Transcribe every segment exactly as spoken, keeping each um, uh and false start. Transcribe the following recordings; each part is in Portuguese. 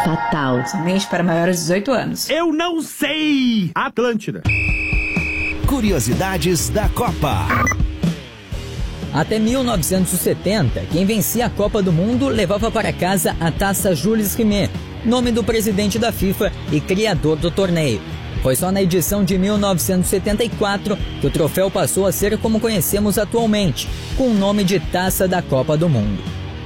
fatal. Somente para maiores de dezoito anos. Eu não sei! Atlântida. Curiosidades da Copa. Até mil novecentos e setenta, quem vencia a Copa do Mundo levava para casa a taça Jules Rimet, nome do presidente da FIFA e criador do torneio. Foi só na edição de mil novecentos e setenta e quatro que o troféu passou a ser como conhecemos atualmente, com o nome de Taça da Copa do Mundo.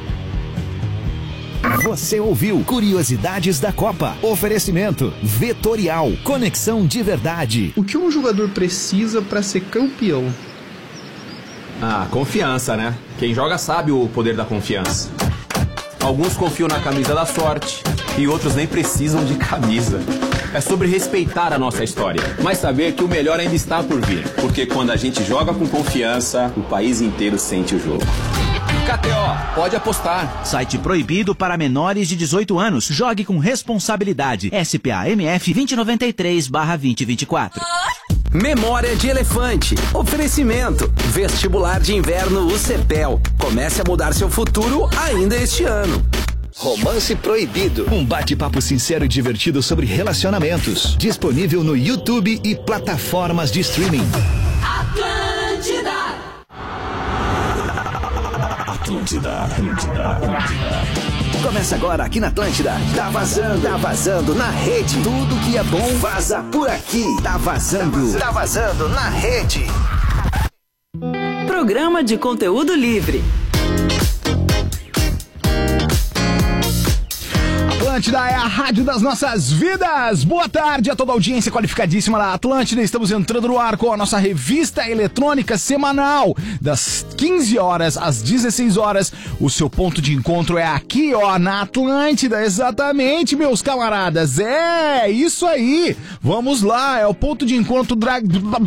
Você ouviu Curiosidades da Copa. Oferecimento Vetorial. Conexão de verdade. O que um jogador precisa para ser campeão? Ah, confiança, né? Quem joga sabe o poder da confiança. Alguns confiam na camisa da sorte e outros nem precisam de camisa. É sobre respeitar a nossa história, mas saber que o melhor ainda está por vir. Porque quando a gente joga com confiança, o país inteiro sente o jogo. K T O, pode apostar. Site proibido para menores de dezoito anos. Jogue com responsabilidade. S P A M F dois zero nove três barra dois zero dois quatro. Memória de Elefante. Oferecimento. Vestibular de Inverno U C P E L. Comece a mudar seu futuro ainda este ano. Romance Proibido. Um bate-papo sincero e divertido sobre relacionamentos. Disponível no YouTube e plataformas de streaming. Atlântida. Atlântida, Atlântida, Atlântida. Começa agora aqui na Atlântida. Tá vazando, tá vazando na rede. Tudo que é bom vaza por aqui. Tá vazando, tá vazando na rede. Programa de conteúdo livre. Atlântida é a rádio das nossas vidas. Boa tarde a toda a audiência qualificadíssima da Atlântida. Estamos entrando no ar com a nossa revista eletrônica semanal. Das quinze horas às dezesseis horas. O seu ponto de encontro é aqui, ó, na Atlântida. Exatamente, meus camaradas. É, isso aí. Vamos lá, é o ponto de encontro da,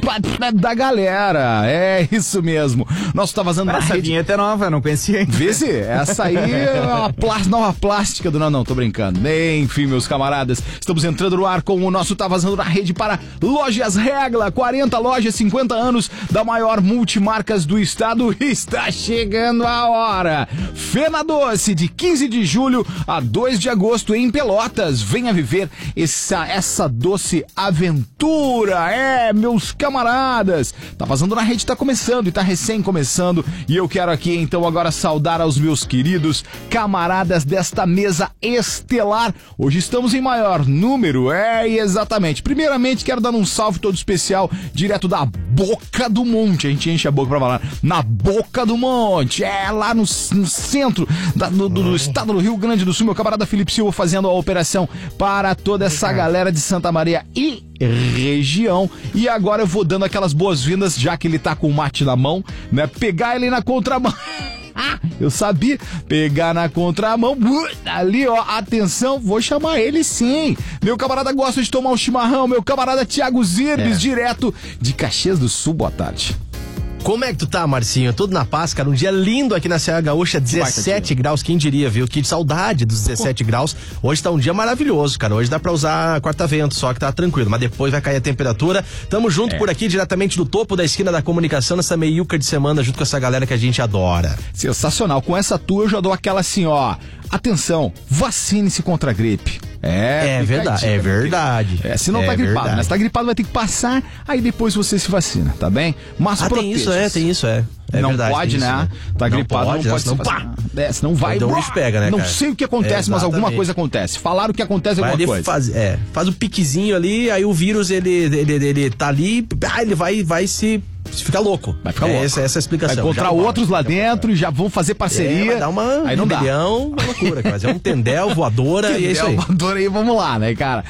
da galera. É isso mesmo. Nosso Tá Vazando na Essa rede. vinheta é nova, não conhecia ainda. Vê se essa aí é uma plá- nova plástica do... Não, não, tô brincando. Enfim, meus camaradas, estamos entrando no ar com o nosso Tá Vazando na rede para Lojas Regla. quarenta lojas, cinquenta anos da maior multimarcas do estado. Está chegando a hora. Fena Doce, de quinze de julho a dois de agosto em Pelotas. Venha viver essa, essa doce aventura. É, meus camaradas. Tá Vazando na rede, tá começando e tá recém começando. E eu quero aqui então agora saudar aos meus queridos camaradas desta mesa estelar. Hoje estamos em maior número, é, exatamente. Primeiramente, quero dar um salve todo especial direto da Boca do Monte. A gente enche a boca pra falar. Na Boca do Monte, é, lá no, no centro da, do, do, do estado do Rio Grande do Sul. Meu camarada Felipe Silva fazendo a operação para toda essa galera de Santa Maria e região. E agora eu vou dando aquelas boas-vindas, já que ele tá com o mate na mão, né? Pegar ele na contramão. Ah, eu sabia, pegar na contramão, ali ó, atenção, vou chamar ele sim. Meu camarada gosta de tomar um chimarrão, meu camarada Thiago Zirbes, é. direto de Caxias do Sul, boa tarde. Como é que tu tá, Marcinho? Tudo na paz, cara? Um dia lindo aqui na Serra Gaúcha, dezessete graus, quem diria, viu? Que saudade dos dezessete graus. Hoje tá um dia maravilhoso, cara. Hoje dá pra usar corta-vento, só que tá tranquilo. Mas depois vai cair a temperatura. Tamo junto é. por aqui, diretamente do topo da esquina da comunicação, nessa meiuca de semana, junto com essa galera que a gente adora. Sensacional. Com essa tua eu já dou aquela assim, ó. Atenção, vacine-se contra a gripe. É, é verdade, é verdade. É, se não é tá gripado, verdade. né? Se tá gripado vai ter que passar, aí depois você se vacina, tá bem? Mas ah, tem isso, é, tem isso, é. É não verdade, pode, isso, né? né? Tá não gripado, pode, não pode senão, se pá. É, senão vai... Então o pega, né, Não cara? sei o que acontece, é, mas alguma coisa acontece. Falaram que acontece vai alguma coisa. Faz, é, faz um piquezinho ali, aí o vírus, ele, ele, ele, ele tá ali, ah, ele vai, vai se... Fica louco. Vai ficar é louco. Essa, essa é a explicação. Vai encontrar outros lá dentro e já vão fazer parceria. É, vai dar uma aí não rebelião, dá. uma loucura, cara. É um tendel, voadora e é isso aí. Voadora aí, vamos lá, né, cara?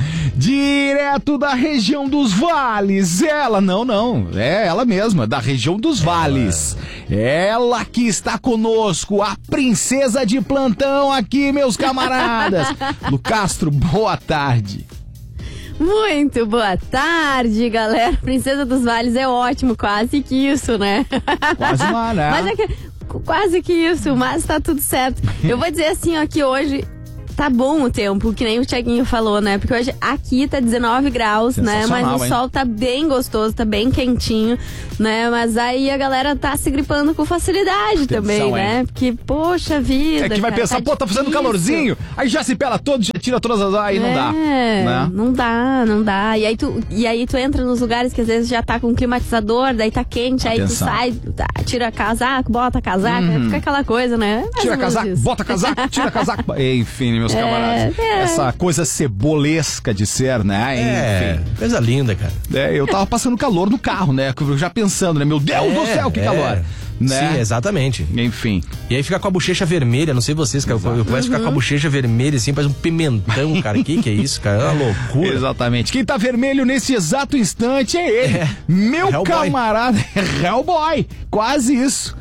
Direto da região dos vales. Ela, não, não. É ela mesma, da região dos vales. Ela que está conosco, a princesa de plantão aqui, meus camaradas. Lu Castro, boa tarde. Muito boa tarde, galera. Princesa dos Vales é ótimo, quase que isso, né? Quase uma, né? Mas é que, quase que isso, mas tá tudo certo. Eu vou dizer assim, ó, que hoje tá bom o tempo, que nem o Thiaguinho falou, né? Porque hoje aqui tá dezenove graus, né? Mas o hein? sol tá bem gostoso, tá bem quentinho, né? Mas aí a galera tá se gripando com facilidade Atenção, também, hein? né? Porque, poxa vida. É que vai cara, pensar, tá pô, tá fazendo difícil. calorzinho, aí já se pela todo, já tira todas as. Aí é, não dá. Né? Não dá, não dá. E aí, tu, e aí tu entra nos lugares que às vezes já tá com climatizador, daí tá quente, Atenção. aí tu sai, tá, tira casaco, bota casaco, Uhum. fica aquela coisa, né? Mais Tira ou menos casaco, isso. bota casaco, tira casaco. Enfim, meus É, camaradas. é. Essa coisa cebolesca de ser, né? É, Enfim. coisa linda, cara. É, eu tava passando calor no carro, né? Já pensando, né? Meu Deus É, do céu, que é. calor. Né? Sim, exatamente. Enfim. E aí fica com a bochecha vermelha, não sei vocês, cara. Eu começo a ficar com a bochecha vermelha, assim, parece um pimentão, cara. Que que é isso, cara? É uma loucura. Exatamente. Quem tá vermelho nesse exato instante é ele. É. Meu Hellboy. camarada. Hellboy. Quase isso.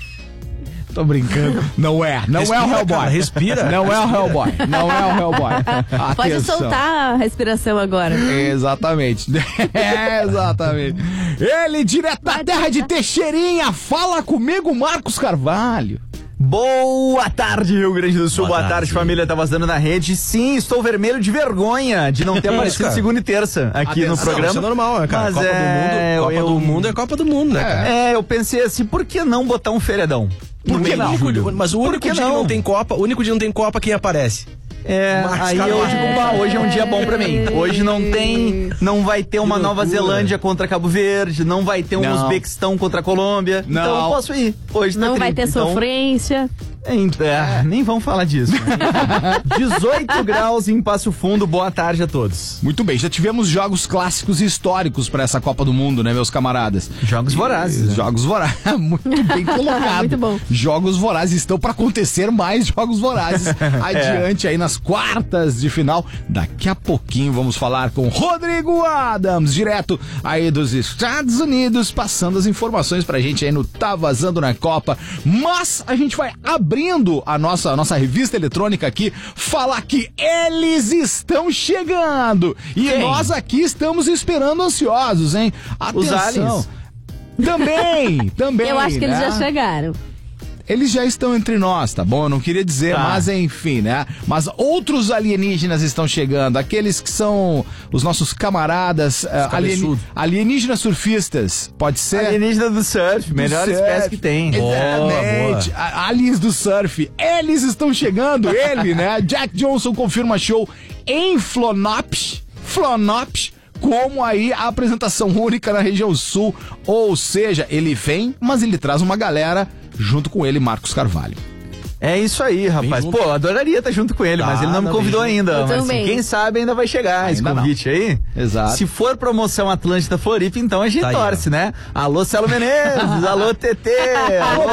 Tô brincando. Não é. Não Respira, é o Hellboy. cara, respira. Não é o Hellboy. Não é o Hellboy. Pode Atenção. soltar a respiração agora. Exatamente. É, exatamente. Ele, direto da terra de Teixeirinha, fala comigo, Marcos Carvalho. Boa tarde, Rio Grande do Sul. Boa Boa, tarde. tarde, família. Tá vazando na rede. Sim, estou vermelho de vergonha de não ter aparecido cara? segunda e terça aqui no Atenção, programa. Isso é normal, né, cara? Mas Copa é, do Mundo, Copa eu- do Mundo é Copa do Mundo, né, cara? É, eu pensei assim, por que não botar um feriadão? No Por que meio não? de julho. Mas o Por único que dia que não tem Copa, o único dia que não tem Copa, quem aparece? É, Marcos aí Carvalho. eu digo, bah, hoje é um dia bom pra mim. Hoje não tem, não vai ter uma Que Nova loucura. Zelândia contra Cabo Verde, não vai ter um Não. Uzbequistão contra a Colômbia. Não. Então eu posso ir. Hoje tá Não vai tri. ter Então, sofrência. É, nem vamos falar disso. dezoito graus em Passo Fundo. Boa tarde a todos. Muito bem, já tivemos jogos clássicos e históricos pra essa Copa do Mundo, né, meus camaradas? Jogos vorazes, né? Jogos vorazes. Muito bem colocado. Muito bom. Jogos vorazes estão pra acontecer mais jogos vorazes adiante aí nas quartas de final. Daqui a pouquinho vamos falar com Rodrigo Adams, direto aí dos Estados Unidos, passando as informações pra gente aí no Tá Vazando na Copa. Mas a gente vai abrindo a nossa, a nossa revista eletrônica aqui, falar que eles estão chegando. E Quem? nós aqui estamos esperando ansiosos, hein? Os Atenção. aliens. Também, também. Eu acho que eles né? já chegaram. Eles já estão entre nós, tá bom? Eu não queria dizer, Tá. mas enfim, né? Mas outros alienígenas estão chegando, aqueles que são os nossos camaradas eh, alieni- cabeçudos. alienígenas surfistas, pode ser? Alienígena do surf, melhor Do espécie surf. que tem. Exatamente. Boa, A- Aliens do surf. Eles estão chegando, ele, né? Jack Johnson confirma show em Flonop. Flonop. Como aí a apresentação única na região sul. Ou seja, ele vem, mas ele traz uma galera junto com ele, Marcos Carvalho. É isso aí, rapaz. junto. Pô, eu adoraria estar junto com ele, Tá, mas ele não me não, convidou bem ainda. Eu Mas também. assim, quem sabe ainda vai chegar esse Ainda não. convite aí. Exato. Se for promoção Atlântida Floripa, então a gente Tá aí, torce, né? Alô, Celo Menezes, alô, T T, alô,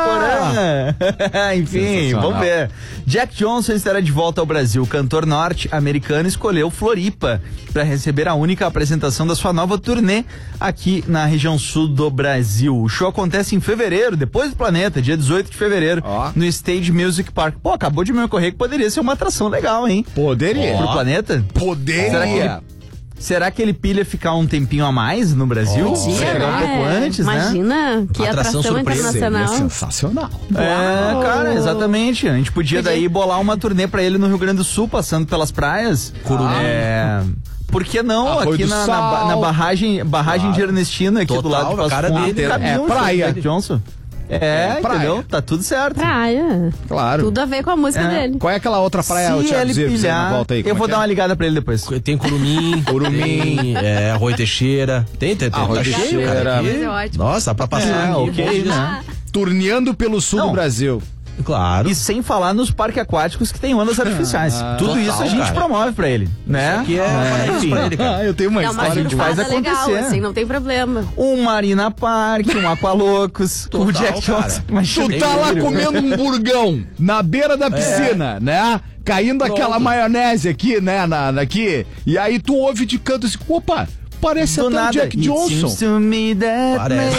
Porã. Enfim, Sensacional. vamos ver. Jack Johnson estará de volta ao Brasil. O cantor norte-americano escolheu Floripa para receber a única apresentação da sua nova turnê aqui na região sul do Brasil. O show acontece em fevereiro, depois do Planeta, dia dezoito de fevereiro, Ó. no Stage Music Park. Pô, acabou de me ocorrer que poderia ser uma atração legal, hein? Poderia. Pro Planeta? Poderia. Será que ele, será que ele pilha ficar um tempinho a mais no Brasil? Oh, Chegar um É, pouco antes, né? Imagina, que Atração atração surpresa, Seria internacional. sensacional. É, Uau. cara, exatamente. A gente podia, Podia. daí bolar uma turnê pra ele no Rio Grande do Sul, passando pelas praias. Curumim. É. Por que não? Arroio aqui do na, na, ba- Sal. na barragem, barragem Claro. de Ernestina, aqui do Total, lado de a Passo cara Fundo, dele, cabia é um praia. show do Jack Johnson. É, É, praia. entendeu? Tá tudo certo. Praia. Claro. Tudo a ver com a música É. dele. Qual é aquela outra praia, o Se Thiago ele Zirpes, aí na pilhar, volta aí? eu Como vou é que dar é? uma ligada pra ele depois. Tem Curumim, Curumim, é, Arroio Teixeira. Tem, tem, tem. Arroio Tá cheio, Teixeira. cara. aqui. Mas é ótimo. Nossa, dá pra passar É, aqui, ok, bom, né? Turneando pelo sul Não. do Brasil. Claro. E sem falar nos parques aquáticos que tem ondas artificiais. Tudo total, isso a gente cara. promove pra ele, né? Isso aqui é paraíso enfim. pra ele, cara. Ah, eu tenho uma Dá uma história. a gente faz surfada legal, acontecer. assim, não tem problema. Um Marina Park, um Aqualocos, com o Total, Jack cara. Johnson. Mas Tu tá lá comendo um burgão na beira da piscina, né? Caindo aquela maionese aqui, né? Na, na- aqui. E aí tu ouve de canto assim, opa, parece Do até nada. o Jack It Johnson. seems to me that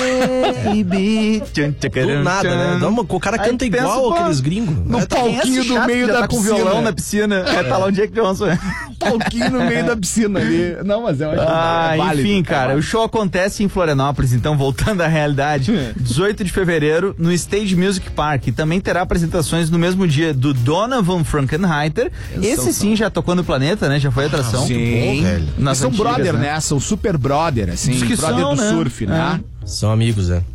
Parece. Do nada, né? Não, o cara Aí canta pensa, igual pô, aqueles gringos. No É, tá- palquinho do chato meio que já da tá com piscina. violão na piscina. É, tá lá o Jack Johnson. Palquinho no meio da piscina ali. Não, mas eu acho Ah, que é válido. enfim, cara, o show acontece em Florianópolis, então voltando à realidade, dezoito de fevereiro no Stage Music Park, e também terá apresentações no mesmo dia do Donovan Frankenheiter. Esse sim já tocou no Planeta, né? Já foi atração. Sim. Bom, velho. Eles são antigas, brother, né? né? São super brother, assim. Diz que Brother são, do né? surf, né? São amigos, né?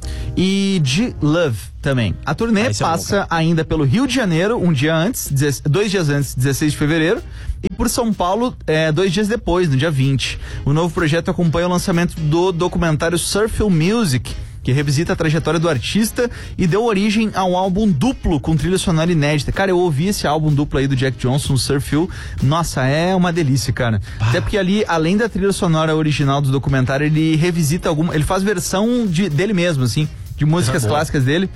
E de Love também. A turnê Ah, esse é bom, passa ainda pelo Rio de Janeiro, um dia antes, deze- dois dias antes, dezesseis de fevereiro, e por São Paulo, é, dois dias depois, no dia vinte. O novo projeto acompanha o lançamento do documentário Surfil Music, que revisita a trajetória do artista e deu origem a um álbum duplo com trilha sonora inédita. Cara, eu ouvi esse álbum duplo aí do Jack Johnson, Surfil. Nossa, é uma delícia, cara. Ah. Até porque ali, além da trilha sonora original do documentário, ele revisita alguma... Ele faz versão de, dele mesmo, assim. De músicas É clássicas dele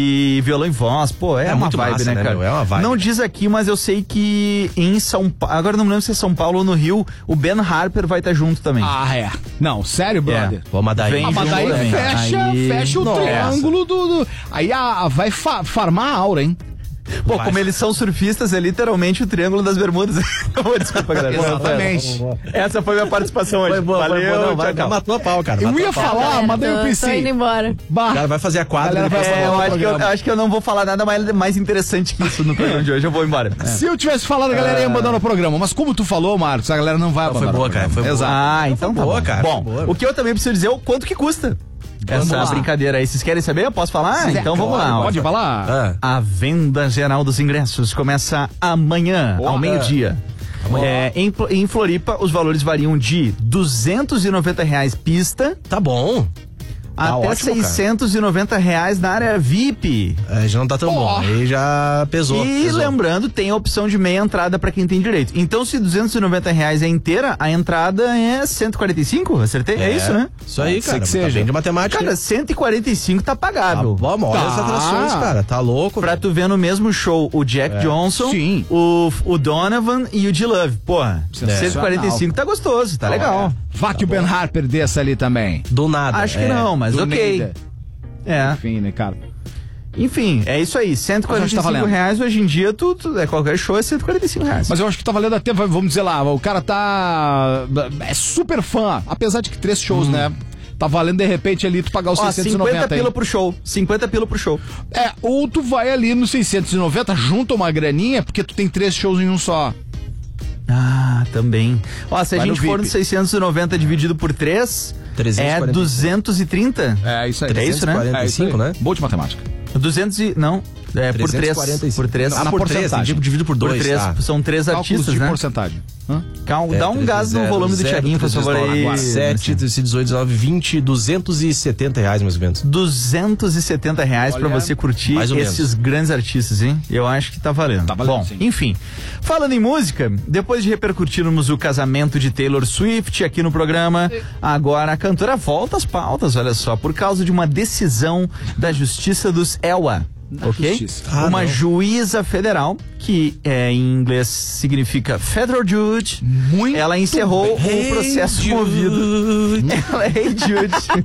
e violão e voz, pô, é, É uma muito vibe, massa, né, né, cara? meu? É uma vibe. Não diz aqui, mas eu sei que em São Paulo, agora não me lembro se é São Paulo ou no Rio, o Ben Harper vai estar junto também. Ah, é. Não, sério, brother? Pô, mas daí... Vem Ah, mas junto daí também. fecha, Aí- fecha o Nossa. triângulo do, do- Aí a, a- vai fa- farmar a aura, hein? Pô, Vai. como eles são surfistas, é literalmente o Triângulo das Bermudas. Oh, desculpa, galera. Exatamente. Essa foi minha participação hoje. Foi boa, Valeu, foi boa. Não, vai, tchau, tchau. matou a pau, cara. Eu matou ia a pau. falar, mas daí eu Tô- Tô pensei. indo embora. Bah, O cara vai fazer a quadra. Galera vai vai fazer É, o eu acho, que eu, programa. eu acho que eu não vou falar nada mais, mais interessante que isso no programa de hoje. Eu vou embora. Se eu tivesse falado, a galera ia abandonar o programa. Mas como tu falou, Marcos, a galera não vai Não, foi abandonar. boa, o cara, programa. foi boa. Exato. Ah, então tá boa, bom. cara, Bom, foi boa. o que eu também preciso dizer é o quanto que custa essa lá. brincadeira aí. Vocês querem saber? Eu posso falar? Zé, Então vamos pode, lá. ó. Pode falar? Ah, A venda geral dos ingressos começa amanhã, Boa. ao meio-dia. É, em, Pl- em Floripa, os valores variam de duzentos e noventa reais pista tá bom. Tá até ótimo, cara. seiscentos e noventa reais na área V I P. É, já não tá tão bom. Aí já pesou. E pesou. lembrando, tem a opção de meia entrada pra quem tem direito. Então, se duzentos e noventa reais é inteira, a entrada é cento e quarenta e cinco? Acertei? É, isso, né? Isso aí, Pode ser cara. que Tá seja. bem de matemática. Cara, cento e quarenta e cinco tá tá pagável. bom, olha Tá. as atrações, cara. Tá louco. Pra tu ver no mesmo show o Jack Johnson, Sim. o, o Donovan e o D-Love. Porra, Sensacional. cento e quarenta e cinco tá gostoso, tá legal. Vá que o Ben Harper desça ali também. Do nada. Acho que é. não, mas Do ok. Neida. É. Enfim, né, cara? Enfim, é isso aí. cento e quarenta e Mas cinco acho que tá reais hoje em dia, tudo, é, qualquer show é cento e quarenta e cinco reais. Mas eu acho que tá valendo até, vamos dizer lá, o cara tá. É super fã. Apesar de que três shows, né? Tá valendo de repente ali tu pagar os Ó, seiscentos e cinquenta noventa. pila hein? pro show. cinquenta pila pro show. É, ou tu vai ali no seiscentos e noventa, junta uma graninha, porque tu tem três shows em um só. Ah, também. Ó, se a Vai no gente for V I P. no seiscentos e noventa dividido por três, trezentos e é quarenta e cinco. duzentos e trinta? É, isso aí. É isso, né? quarenta e cinco, né? Boa de matemática. duzentos e... Não, é por três. trezentos e quarenta e cinco. Por três. Ah, Na por três, porcentagem. dividido, dividido por Por dois. três. tá. São três Cálculos artistas, de né? porcentagem. Hã? Calma, É, dá um gás no zero, volume do zero, Thiaguinho, por favor, aí. agora. sete, dezoito, dezenove, vinte, duzentos e setenta reais mais ou menos. duzentos e setenta reais pra Olha, você curtir mais ou esses menos. grandes artistas, hein? Eu acho que tá valendo. Tá valendo, Bom, sim. enfim. Falando em música, depois de repercutirmos o casamento de Taylor Swift aqui no programa, agora a cantora volta às pautas, olha só, por causa de uma decisão da Justiça dos E L A. Ok? Justiça. Ah, uma não. juíza federal, que é, em inglês significa Federal Judge, Muito ela encerrou bem. o processo Hey, movido. Ela é Hey Jude.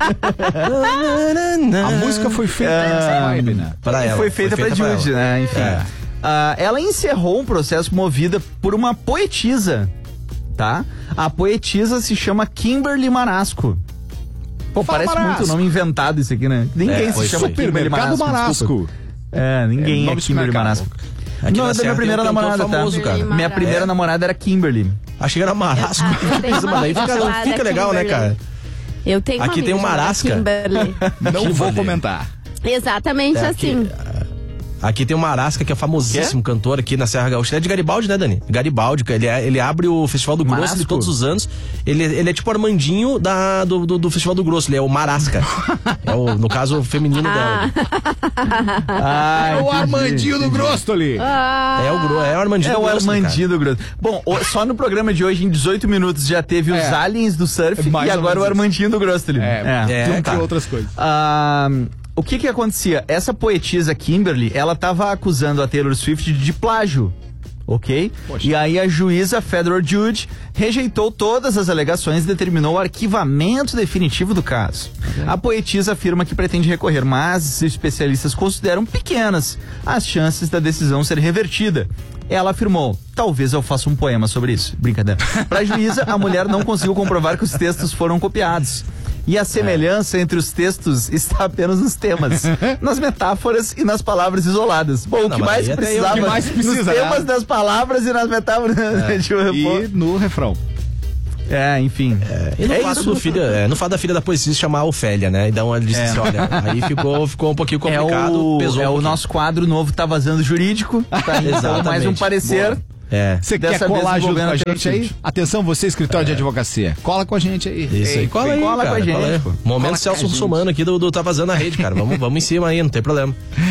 A música foi feita nessa vibe, né? Pra ela. Foi feita, pra Jude, ela. né? Enfim. É. Ah, ela encerrou um processo movida por uma poetisa, tá? A poetisa se chama Kimberly Marasco. Pô, Fala, parece Marasco. muito nome inventado isso aqui, né? Ninguém É, se foi chama Kimberly Supermercado Marasco. Marasco. desculpa. É, ninguém É, é, nome de Kimberly supermercado. Marasco. Aqui Não, na é da minha Serra primeira tem um cantor namorada, famoso, tá? cara. Kimberly Minha Marasco. primeira namorada era Kimberly. Achei que era marasco. Ah, tem uma Mas daí fica, não chamada fica legal, né, Kimberly. cara? Eu tenho uma Aqui tem amiga um chamada Marasca. Kimberly. Não vou Kimberly. comentar. Exatamente É, aqui- assim. Aqui tem uma Marasca que é famosíssimo cantor aqui na Serra Gaúcha. Ele é de Garibaldi, né, Dani? Garibaldi, ele, é- ele abre o Festival do Grosso Marasco? de todos os anos. Ele, ele é tipo o Armandinho da, do, do, do Festival do Grosso, ele é o Marasca. É o, no caso, o feminino Ah. dela. Ah, É o entendi, Armandinho do entendi. Grosso ali. É o, Gro, é o Armandinho É do o Grosso, Armandinho do Grosso. Bom, o- só no programa de hoje, em dezoito minutos, já teve os É. aliens do surf Mais e ou agora o menos isso. Armandinho do Grosso ali. É, É, junto tá. e outras coisas. Ah, o que que acontecia? Essa poetisa Kimberly, ela tava acusando a Taylor Swift de, de plágio. ok? Poxa. E aí a juíza Federal Judge rejeitou todas as alegações e determinou o arquivamento definitivo do caso. Okay. A poetisa afirma que pretende recorrer, mas especialistas consideram pequenas as chances da decisão ser revertida. Ela afirmou, talvez eu faça um poema sobre isso. Brincadeira. Para a juíza, a mulher não conseguiu comprovar que os textos foram copiados. E a semelhança é. entre os textos está apenas nos temas, nas metáforas e nas palavras isoladas. Bom, não, o que mais precisava, o que mais precisa, nos temas, né? das palavras e nas metáforas. É. E no refrão. É, enfim. É, e no, é fato isso. Do filho, é, no fato da filha da poesia chamar a Ofélia, né? Então ele disse é. assim, olha, aí ficou, ficou um pouquinho complicado. É o, pesou é um o nosso quadro novo Tá Vazando Jurídico. Tá aí, então, mais um parecer. Boa. É. Você quer colar junto com a gente aí? Tudo. Atenção, você, escritório é. de advocacia. Cola com a gente aí. Isso aí. Cola aí, cola cara, com a gente. Cola aí. Momento cola Celso Russomano aqui do, do Tá Vazando na Rede, cara. Vamos, vamos em cima aí, não tem problema.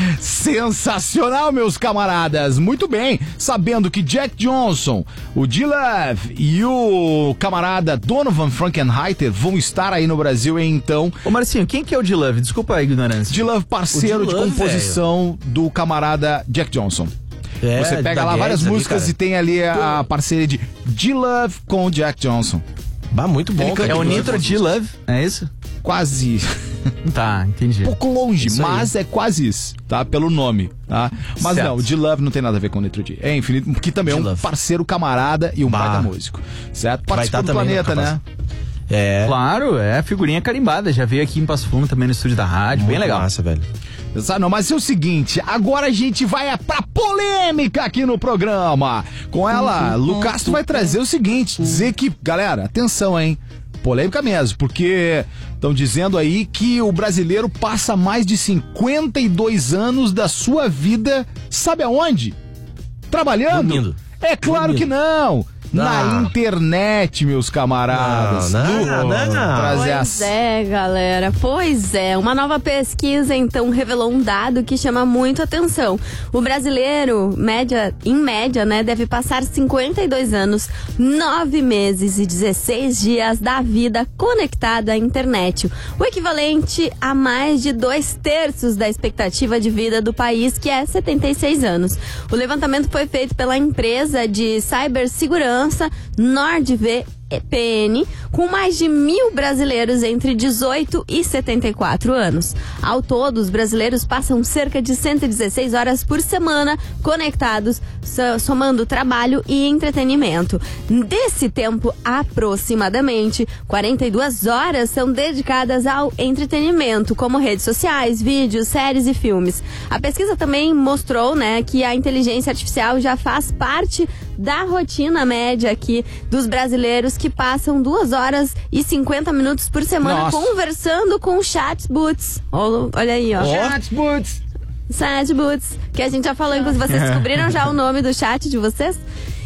Sensacional, meus camaradas. Muito bem. Sabendo que Jack Johnson, o D-Love e o camarada Donovan Frankenheiter vão estar aí no Brasil, então. Ô, Marcinho, quem que é o D-Love? Desculpa a ignorância. D-Love, parceiro de composição véio. do camarada Jack Johnson. É, você pega lá várias músicas ali, e tem ali a, a parceria de D-Love com o Jack Johnson. Bah, muito bom. Cara. É o Nitro D-Love? É isso? Quase. Tá, entendi. Um pouco longe, mas é quase isso, tá? Pelo nome, tá? Mas certo. não, o D-Love não tem nada a ver com o Nitro D. É Infinito, que também é um parceiro camarada e um baita músico, certo? Participa do Planeta, né? É. Claro, é figurinha carimbada. Já veio aqui em Passo Fundo também no estúdio da rádio. Muito bem legal. Massa, velho. Não, mas é o seguinte, agora a gente vai pra polêmica aqui no programa. Com ela, Lucas, tu vai trazer o seguinte, dizer que, galera, atenção, hein? Polêmica mesmo, porque estão dizendo aí que o brasileiro passa mais de cinquenta e dois anos da sua vida, sabe aonde? Trabalhando? Dormindo. É claro Dormindo. que não. Não. Na internet, meus camaradas. Não, não, não, não. Pois é, galera. Pois é. Uma nova pesquisa, então, revelou um dado que chama muito atenção. O brasileiro, média, em média, né, deve passar cinquenta e dois anos, nove meses e dezesseis dias da vida conectado à internet. O equivalente a mais de dois terços da expectativa de vida do país, que é setenta e seis anos. O levantamento foi feito pela empresa de cibersegurança NordVPN, com mais de mil brasileiros entre dezoito e setenta e quatro anos. Ao todo, os brasileiros passam cerca de cento e dezesseis horas por semana conectados, somando trabalho e entretenimento. Desse tempo, aproximadamente quarenta e duas horas são dedicadas ao entretenimento, como redes sociais, vídeos, séries e filmes. A pesquisa também mostrou, né, que a inteligência artificial já faz parte da rotina média aqui dos brasileiros, que passam duas horas e cinquenta minutos por semana Nossa. conversando com chatbots. Olha aí, ó. Chatbots. Chatbots, que a gente já falou, inclusive vocês descobriram já o nome do chat de vocês?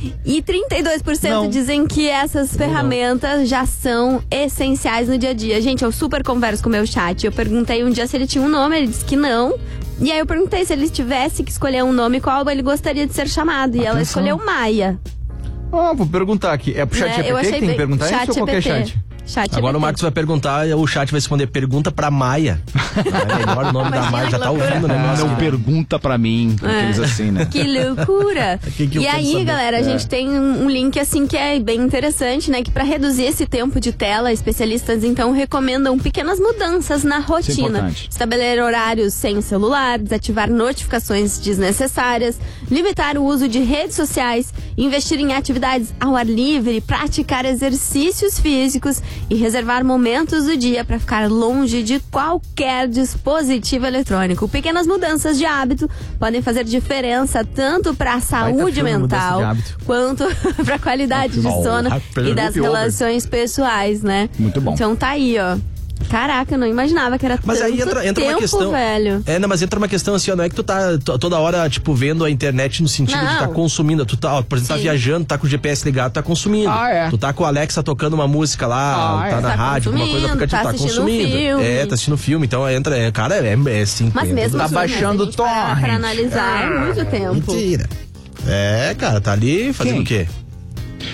E trinta e dois por cento não. dizem que essas ferramentas não. já são essenciais no dia a dia. Gente, eu super converso com o meu chat. Eu perguntei um dia se ele tinha um nome, ele disse que não. E aí eu perguntei se ele tivesse que escolher um nome, qual ele gostaria de ser chamado. E Atenção. ela escolheu Maia. Ah, vou perguntar aqui. É pro chat G P T é, que tem que perguntar isso ou qualquer chat? Chat Agora o Marcos vai perguntar, o chat vai responder, pergunta pra Maia. É melhor o nome da Maia, já tá ouvindo o negócio. Não pergunta pra mim, aqueles é. assim, né? Que loucura! que que e aí, saber? galera, a gente é. tem um link assim que é bem interessante, né? Que pra reduzir esse tempo de tela, especialistas então recomendam pequenas mudanças na rotina. É Estabelecer horários sem celular, desativar notificações desnecessárias, limitar o uso de redes sociais, investir em atividades ao ar livre, praticar exercícios físicos e reservar momentos do dia para ficar longe de qualquer dispositivo eletrônico. Pequenas mudanças de hábito podem fazer diferença tanto para a saúde mental quanto para a qualidade de sono e das relações pessoais, né? Muito bom. Então tá aí, ó. Caraca, eu não imaginava que era mas tanto aí entra, entra tempo, uma questão, velho. É, não, mas entra uma questão assim, ó, não é que tu tá t- toda hora, tipo, vendo a internet no sentido não. de tá consumindo, tu tá, ó, por exemplo, Sim. tá viajando, tá com o G P S ligado, tá consumindo. Ah, é. Tu tá com o Alexa tocando uma música lá, ah, tá é. na tá rádio, alguma coisa aplicativo, tá, tá consumindo. Filme. É, tá assistindo filme, então entra, é, cara, é, é assim. Mas mesmo tá assim, baixando o torrent. Pra, pra analisar é muito tempo. Mentira. É, cara, tá ali fazendo Quem? o quê?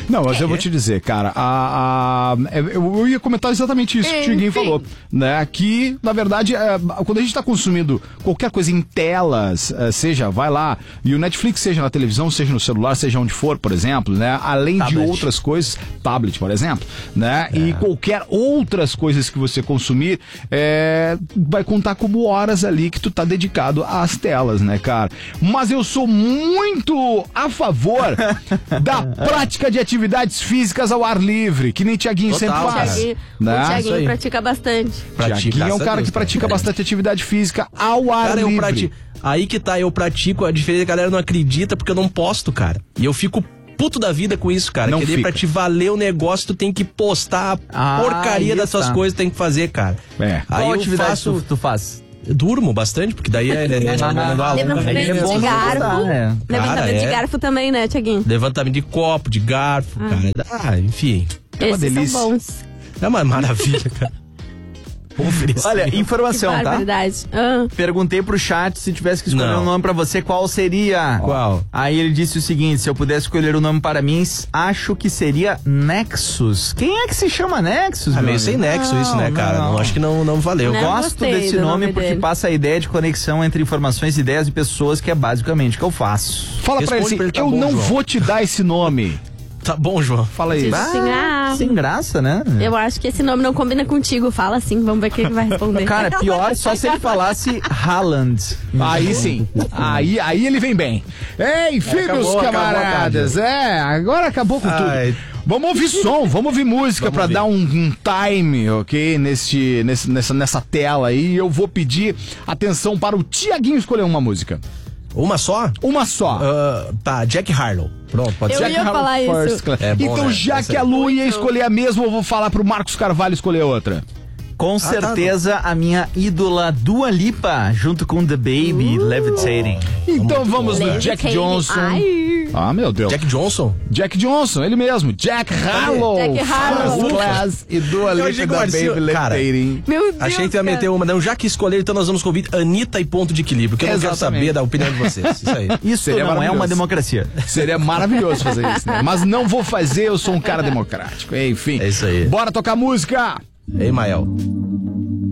Não, mas eu vou te dizer, cara, a, a, eu ia comentar exatamente isso que o Tiaguinho falou, né? Que, na verdade, é, quando a gente tá consumindo qualquer coisa em telas, é, seja, vai lá, e o Netflix seja na televisão, seja no celular, seja onde for, por exemplo, né? Além tablet. de outras coisas, tablet, por exemplo, né? É. E qualquer outras coisas que você consumir, é, vai contar como horas ali que tu tá dedicado às telas, né, cara? Mas eu sou muito a favor da prática de atividades físicas ao ar livre, que nem Tiaguinho sempre faz. O Tiaguinho, né? o Tiaguinho pratica bastante. Tiaguinho é um cara que pratica bastante atividade física ao ar cara, livre. Eu pratico, aí que tá, eu pratico, a diferença, a galera não acredita porque eu não posto, cara. E eu fico puto da vida com isso, cara. Não Querer fica. pra te valer o negócio, tu tem que postar a Ah, porcaria das tuas tá. coisas, tem que fazer, cara. É. Aí Qual eu atividade faço... tu, tu faz? Eu durmo bastante, porque daí é... é, é, é, Levantamento de garfo. né? Levantamento de é. garfo também, né, Tiaguinho? Levantamento de copo, de garfo, Ah. cara. Ah, enfim. É uma Esses delícia. são bons. É uma maravilha, cara. Olha, informação, Que tá? barbaridade. Ah. Perguntei pro chat se tivesse que escolher Não. um nome pra você, qual seria? Qual? Aí ele disse o seguinte: se eu pudesse escolher um nome para mim, acho que seria Nexus. Quem é que se chama Nexus? É meu meio sem amigo? nexo isso, né, cara? não. Não, acho que não, não valeu. Eu Não gosto gostei desse do nome, nome porque dele. passa a ideia de conexão entre informações, ideias e pessoas, que é basicamente o que eu faço. Fala pra ele Responde assim, pra ele, tá eu bom, não João. vou te dar esse nome. Tá bom, João. Fala aí. Assim, ah, Sem graça, né? eu acho que esse nome não combina contigo. Fala assim, vamos ver o que ele vai responder. Cara, pior só se ele falasse Haaland. Aí sim, aí, aí ele vem bem. Ei, enfim, Acabou, meus acabou a camaradas, é, agora acabou com Ai. tudo. Vamos ouvir som, vamos ouvir música Vamos pra ouvir. dar um, um time, ok? Neste, nesse, nessa, nessa tela aí. Eu vou pedir atenção para o Tiaguinho escolher uma música. Uma só? Uma só. Ah, tá, Jack Harlow. Pronto, pode Eu ser. ia falar First isso. Class. É bom, então, né? já Essa que é a Lu ia muito. escolher a mesma, eu vou falar pro Marcos Carvalho escolher outra. Com tá, certeza a minha ídola Dua Lipa, junto com The Baby, Levitating. Então vamos no Jack Levitating. Johnson. Ai. Ah, meu Deus. Jack Johnson? Jack Johnson, ele mesmo. Jack Harlow. Jack Harlow. First Class e Dua Eu Lipa achei que da o Marcinho- Baby cara, Levitating. Meu Deus, Achei que tu ia cara. meter uma. Não, já que escolher, então nós vamos convidar Anitta e ponto de equilíbrio, que eu não quero Exatamente. saber da opinião de vocês. Isso aí. Isso Seria não é maravilhoso. uma democracia. Seria maravilhoso fazer isso, né? Mas não vou fazer, eu sou um cara democrático. Enfim. É isso aí. Bora tocar música. Ei, Mael.